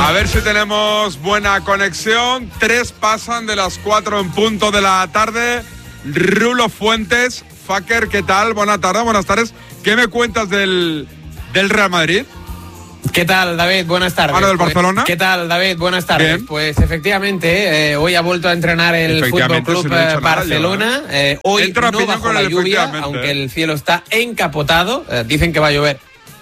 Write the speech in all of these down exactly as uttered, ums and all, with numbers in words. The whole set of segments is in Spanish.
A ver si tenemos buena conexión. Tres pasan de las cuatro en punto de la tarde. Rulo Fuentes, Faker, ¿qué tal? Buenas tardes, buenas tardes. ¿Qué me cuentas del, del Real Madrid? ¿Qué tal, David? Buenas tardes. ¿Ahora del pues, Barcelona? ¿Qué tal, David? Buenas tardes. Bien. Pues efectivamente, eh, hoy ha vuelto a entrenar el Fútbol Club si no he dicho Barcelona. nada, yo, eh, hoy Entra no Piñón bajo con la el lluvia, efectivamente. aunque el cielo está encapotado. Eh, dicen que va a llover.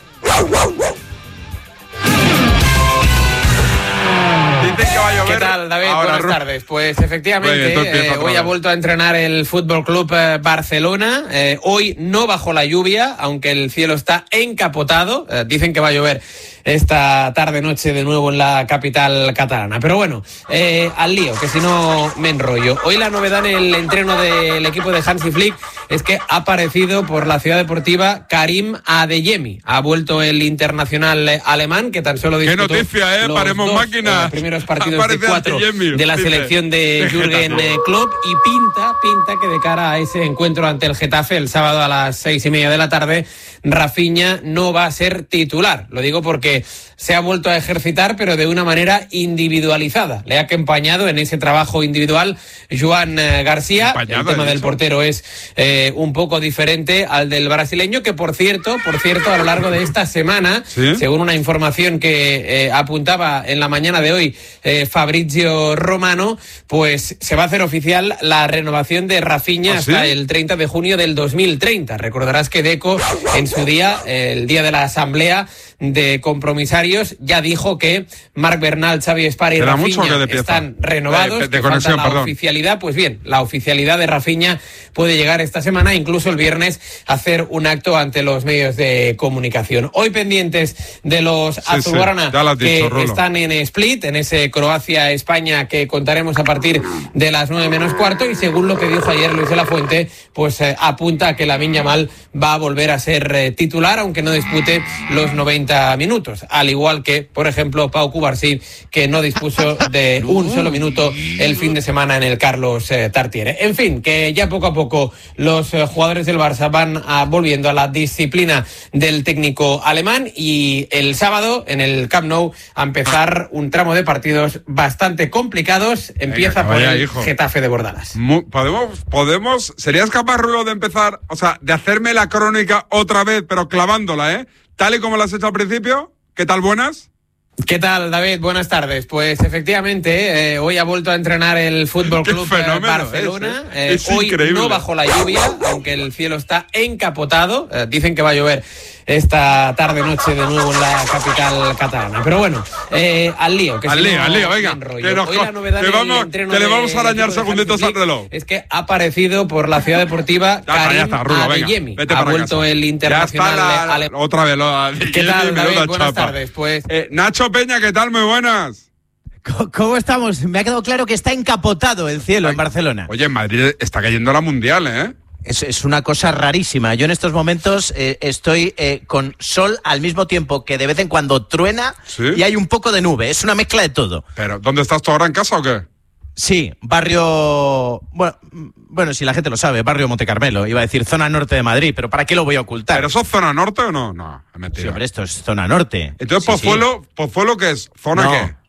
Dicen que va a llover. ¿Qué tal, David? Ahora, Buenas Ru- tardes. Pues efectivamente, Muy bien, tú empieza eh, otra hoy vez. ha vuelto a entrenar el Fútbol Club eh, Barcelona. Eh, hoy no bajo la lluvia, aunque el cielo está encapotado. Eh, dicen que va a llover esta tarde-noche de nuevo en la capital catalana. Pero bueno, eh, al lío, que si no me enrollo. Hoy la novedad en el entreno del equipo de Hansi Flick es que ha aparecido por la ciudad deportiva Karim Adeyemi. Ha vuelto el internacional eh, alemán, que tan solo disputó Qué noticia, ¿eh? los Paremos dos, máquina. eh, primeros partidos Aparece de cuatro Adeyemi, de la dice. selección de Jürgen eh, Klopp, y pinta, pinta que de cara a ese encuentro ante el Getafe el sábado a las seis y media de la tarde, Rafinha no va a ser titular. Lo digo porque se ha vuelto a ejercitar, pero de una manera individualizada. Le ha acompañado en ese trabajo individual Joan eh, García. Empañado, El tema he del dicho. portero es eh, un poco diferente al del brasileño, que por cierto, por cierto, a lo largo de esta semana, ¿Sí? según una información que eh, apuntaba en la mañana de hoy eh, Fabrizio Romano, pues se va a hacer oficial la renovación de Rafinha ¿Ah, sí? hasta el treinta de junio del dos mil treinta. Recordarás que Deco, en su día, eh, el día de la asamblea de compromisarios, ya dijo que Marc Bernal, Xavi Espar y ¿Queda mucho o Rafinha qué de pieza? están renovados, De- de que conexión, falta la perdón. oficialidad. Pues bien, la oficialidad de Rafinha puede llegar esta semana, incluso el viernes, hacer un acto ante los medios de comunicación. Hoy pendientes de los sí, azulgrana ya lo has que dicho, Rulo. están en Split, en ese Croacia-España que contaremos a partir de las nueve menos cuarto, y según lo que dijo ayer Luis de la Fuente, pues eh, apunta a que Lamine Yamal va a volver a ser eh, titular, aunque no dispute los noventa minutos, al igual que, por ejemplo, Pau Cubarsí, que no dispuso de un solo minuto el fin de semana en el Carlos eh, Tartiere. En fin, que ya poco a poco los eh, jugadores del Barça van a, volviendo a la disciplina del técnico alemán, y el sábado en el Camp Nou a empezar un tramo de partidos bastante complicados. Empieza Venga, por vaya, el hijo. Getafe de Bordalas. Mu- ¿Podemos, podemos, ¿Serías capaz, Rulo, de empezar, o sea, de hacerme la crónica otra vez, pero clavándola, ¿eh? Tal y como la has hecho al principio? ¿Qué tal, buenas? ¿Qué tal, David? Buenas tardes. Pues efectivamente, eh, hoy ha vuelto a entrenar el Fútbol Qué Club eh, fenómeno Barcelona. es, ¿eh? Eh, Es hoy increíble. no bajo la lluvia, aunque el cielo está encapotado. Eh, dicen que va a llover esta tarde-noche de nuevo en la capital catalana. Pero bueno, eh, al lío. Que Al si lío, no al lío, me venga, enrollo. que nos Hoy co- la novedad que en el vamos- entreno que le de- vamos a arañar del equipo de segunditos Hansi al reloj. Flick es que ha aparecido por la ciudad deportiva Ya está, ya Karim está, Rulo, venga. Adeyemi. Vete Ha para vuelto casa. el Ya internacional está la- alemán. otra vez. Lo, ¿Qué tal, menuda David? Buenas chapa. tardes. Pues Eh, Nacho Peña, ¿qué tal? Muy buenas. ¿Cómo estamos? Me ha quedado claro que está encapotado el cielo Ay. en Barcelona. Oye, en Madrid está cayendo la Mundial, ¿eh? Es, es una cosa rarísima. Yo en estos momentos eh, estoy eh, con sol al mismo tiempo que de vez en cuando truena, ¿Sí? y hay un poco de nube. Es una mezcla de todo. Pero, ¿dónde estás tú ahora, en casa o qué? Sí, barrio... Bueno, mm, bueno, si la gente lo sabe, barrio Monte Carmelo. Iba a decir zona norte de Madrid, pero ¿para qué lo voy a ocultar? ¿Pero eso es zona norte o no? No, es mentira. Sí, hombre, esto es zona norte. Entonces, Sí, sí. Pozuelo, ¿Pozuelo qué es? ¿Zona No. qué?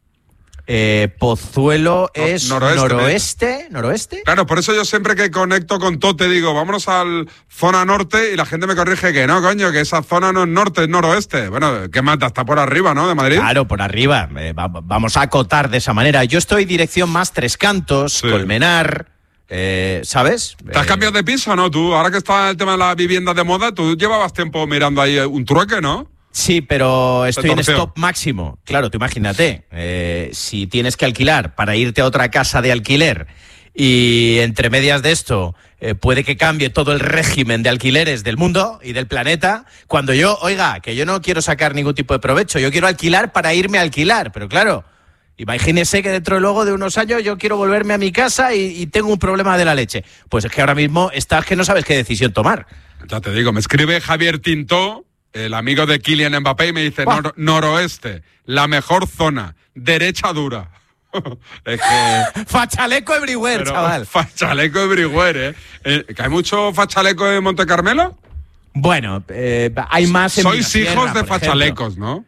Eh, Pozuelo No- es noroeste, noroeste, noroeste. Claro, por eso yo siempre que conecto con Tote digo, vámonos al zona norte, y la gente me corrige que no, coño, que esa zona no es norte, es noroeste. Bueno, ¿qué mata? Está por arriba, ¿no? De Madrid. Claro, por arriba. Eh, va- vamos a acotar de esa manera. Yo estoy dirección más Tres Cantos, Sí. Colmenar, eh, ¿sabes? ¿Te has Eh, cambiado de piso, no? Tú, ahora que está el tema de las viviendas de moda, tú llevabas tiempo mirando ahí un trueque, ¿no? Sí, pero estoy en torció. stop máximo. Claro, tú imagínate, eh, si tienes que alquilar para irte a otra casa de alquiler, y entre medias de esto eh, puede que cambie todo el régimen de alquileres del mundo y del planeta, cuando yo, oiga, que yo no quiero sacar ningún tipo de provecho, yo quiero alquilar para irme a alquilar, pero claro, imagínese que dentro de luego de unos años yo quiero volverme a mi casa y, y tengo un problema de la leche. Pues es que ahora mismo estás que no sabes qué decisión tomar. Ya te digo, me escribe Javier Tintó, el amigo de Kylian Mbappé, y me dice, "Nor- noroeste, la mejor zona, derecha dura". Es que... Fachaleco everywhere, pero chaval. Fachaleco everywhere, ¿eh? Eh, ¿Que hay mucho fachaleco en Monte Carmelo? Bueno, eh, hay más en Sois Villaferra, hijos de por ejemplo. fachalecos, ¿no?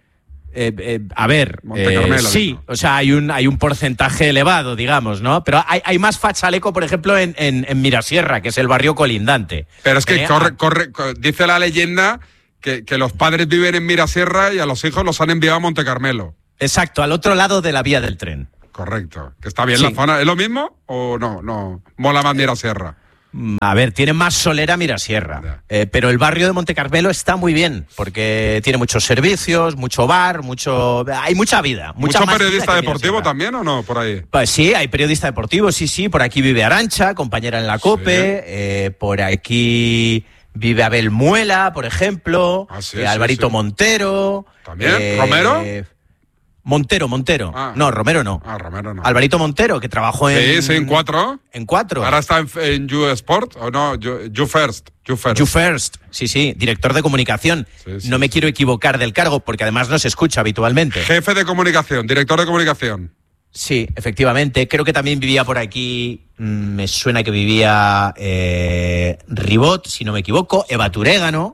Eh, eh, a ver, Monte Carmelo, eh, sí, digo. o sea, hay un, hay un porcentaje elevado, digamos, ¿no? Pero hay, hay más fachaleco, por ejemplo, en, en, en Mirasierra, que es el barrio colindante. Pero es que Eh, corre, a- corre, co- dice la leyenda que, que los padres viven en Mirasierra y a los hijos los han enviado a Monte Carmelo. Exacto, al otro lado de la vía del tren. Correcto. Que está bien Sí. la zona. ¿Es lo mismo o no? No. Mola más Mirasierra. A ver, tiene más solera Mirasierra, Ya. eh, pero el barrio de Monte Carmelo está muy bien, porque tiene muchos servicios, mucho bar, mucho, hay mucha vida. Mucha ¿Mucho más vida periodista que deportivo Mirasierra. también o no? Por ahí. Pues sí, hay periodista deportivo, sí, sí. Por aquí vive Arantxa, compañera en la COPE. Sí. Eh, por aquí vive Abel Muela, por ejemplo. Ah, sí, eh, sí, Alvarito sí. Montero. ¿También? ¿Romero? Montero, Montero. Ah. No, Romero no. Ah, Romero no. Alvarito Montero, que trabajó en... Sí, sí, en cuatro. En cuatro. Ahora está en, en You Sport o no, You, You First. You First. You First, sí, sí, director de comunicación. Sí, sí, no me sí. quiero equivocar del cargo, porque además no se escucha habitualmente. Jefe de comunicación, director de comunicación. Sí, efectivamente. Creo que también vivía por aquí, mm, me suena que vivía eh, Ribot, si no me equivoco, Eva Turégano,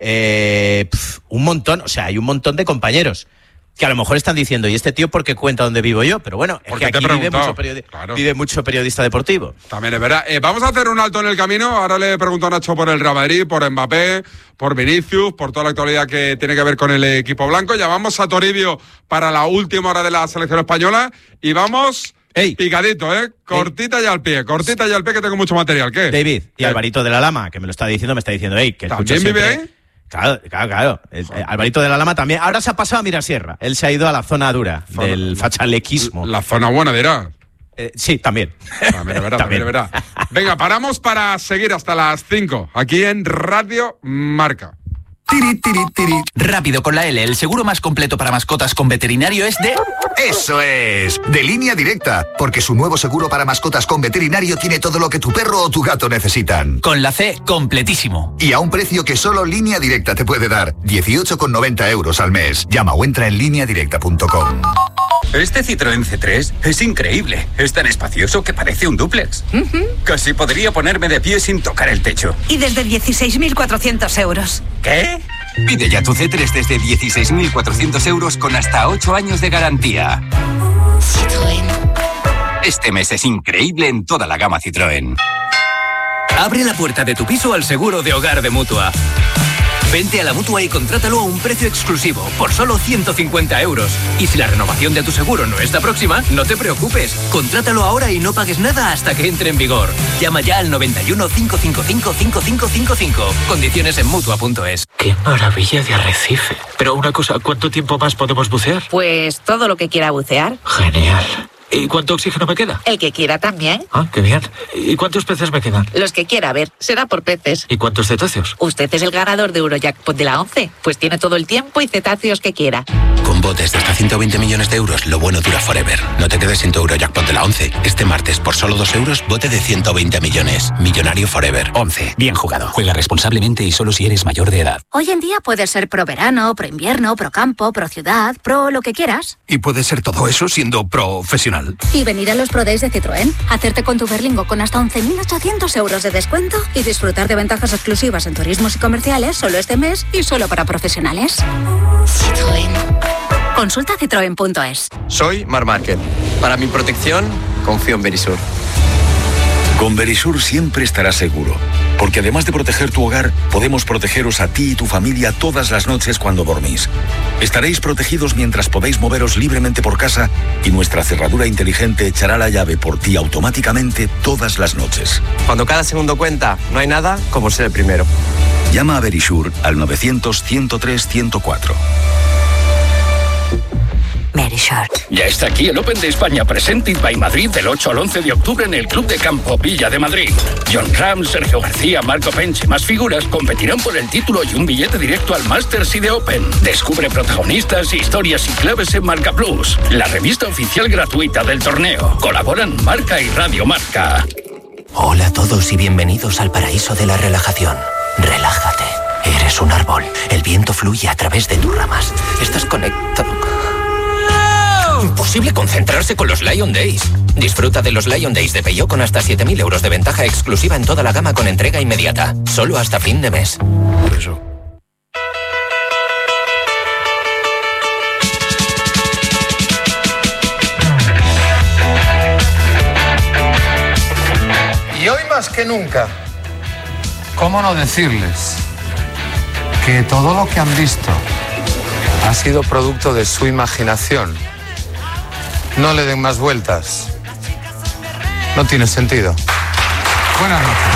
eh, pf, un montón, o sea, hay un montón de compañeros que a lo mejor están diciendo, ¿y este tío por qué cuenta dónde vivo yo? Pero bueno, es Porque que te he aquí vive preguntado, mucho, periodi- claro. vive mucho periodista deportivo. También es verdad. Eh, vamos a hacer un alto en el camino. Ahora le pregunto a Nacho por el Real Madrid, por Mbappé, por Vinicius, por toda la actualidad que tiene que ver con el equipo blanco. Ya vamos a Toribio para la última hora de la selección española y vamos Ey. picadito, ¿eh? Cortita y al pie, cortita y al pie que tengo mucho material. ¿Qué? David, y ¿Qué? Alvarito de la Lama, que me lo está diciendo, me está diciendo, hey, que ¿También escucha vive siempre- ahí? Claro, claro, claro. Eh, eh, Alvarito de la Lama también. Ahora se ha pasado a Mirasierra. Él se ha ido a la zona dura Zona- del fachalequismo. La zona buena, dirá. Eh, sí, también. También es verdad, también es verdad. Venga, paramos para seguir hasta las cinco, aquí en Radio Marca. Tiri, tiri, tiri. Rápido con la L, el seguro más completo para mascotas con veterinario es de... Eso es, de Línea Directa, porque su nuevo seguro para mascotas con veterinario tiene todo lo que tu perro o tu gato necesitan. Con la C, completísimo. Y a un precio que solo Línea Directa te puede dar, dieciocho con noventa euros al mes. Llama o entra en línea directa punto com. Este Citroën C tres es increíble. Es tan espacioso que parece un dúplex. Casi podría ponerme de pie sin tocar el techo. Y desde dieciséis mil cuatrocientos euros. ¿Qué? Pide ya tu C tres desde dieciséis mil cuatrocientos euros con hasta ocho años de garantía. Citroën. Este mes es increíble en toda la gama Citroën. Abre la puerta de tu piso al seguro de hogar de Mutua. Vente a la Mutua y contrátalo a un precio exclusivo, por solo ciento cincuenta euros. Y si la renovación de tu seguro no está próxima, no te preocupes. Contrátalo ahora y no pagues nada hasta que entre en vigor. Llama ya al noventa y uno, cinco cinco cinco, cinco cinco cinco cinco. Condiciones en Mutua punto es. ¡Qué maravilla de arrecife! Pero una cosa, ¿cuánto tiempo más podemos bucear? Pues todo lo que quiera bucear. Genial. ¿Y cuánto oxígeno me queda? El que quiera también. Ah, qué bien. ¿Y cuántos peces me quedan? Los que quiera ver. Será por peces. ¿Y cuántos cetáceos? Usted es el ganador de Eurojackpot de la once. Pues tiene todo el tiempo y cetáceos que quiera. Con botes de hasta ciento veinte millones de euros, lo bueno dura forever. No te quedes sin tu Eurojackpot de la once. Este martes, por solo dos euros, bote de ciento veinte millones. Millonario forever. once. Bien jugado. Juega responsablemente y solo si eres mayor de edad. Hoy en día puedes ser pro verano, pro invierno, pro campo, pro ciudad, pro lo que quieras. Y puede ser todo eso siendo profesional. Y venir a los Pro Days de Citroën, hacerte con tu Berlingo con hasta once mil ochocientos euros de descuento y disfrutar de ventajas exclusivas en turismos y comerciales solo este mes y solo para profesionales. Citroën. Consulta citroen punto es. Soy Mar Márquez. Para mi protección, confío en Verisur. Con Verisur siempre estarás seguro, porque además de proteger tu hogar, podemos protegeros a ti y tu familia todas las noches cuando dormís. Estaréis protegidos mientras podéis moveros libremente por casa y nuestra cerradura inteligente echará la llave por ti automáticamente todas las noches. Cuando cada segundo cuenta, no hay nada como ser el primero. Llama a Verisur al novecientos, ciento tres, ciento cuatro. Verisur. Ya está aquí el Open de España Presented by Madrid del ocho al once de octubre en el Club de Campo Villa de Madrid. John Ram, Sergio García, Marco Pence y más figuras competirán por el título y un billete directo al Masters y de Open. Descubre protagonistas, historias y claves en Marca Plus, la revista oficial gratuita del torneo. Colaboran Marca y Radio Marca. Hola a todos y bienvenidos al paraíso de la relajación. Relájate. Eres un árbol. El viento fluye a través de tus ramas. Estás conectado. Imposible concentrarse con los Lion Days. Disfruta de los Lion Days de Peugeot con hasta siete mil euros de ventaja exclusiva en toda la gama con entrega inmediata. Solo hasta fin de mes. Por eso. Y hoy más que nunca, ¿cómo no decirles que todo lo que han visto ha sido producto de su imaginación? No le den más vueltas. No tiene sentido. Buenas noches.